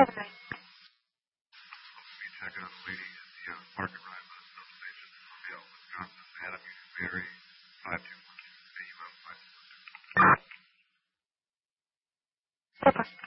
Check out the lady in the parking ride bus substation in Mobile, Wisconsin, Adam Berry, 5212 AUM 5.